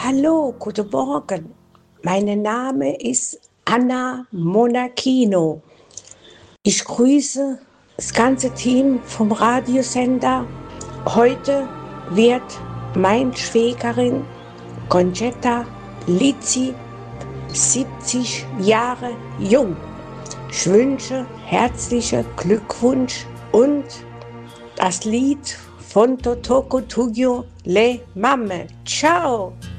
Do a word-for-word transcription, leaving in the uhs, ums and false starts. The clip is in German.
Hallo, guten Morgen. Mein Name ist Anna Monachino. Ich grüße das ganze Team vom Radiosender. Heute wird meine Schwägerin Concetta Lizzi siebzig Jahre jung. Ich wünsche herzlichen Glückwunsch und das Lied von Totoko Tugyo Le Mamme. Ciao!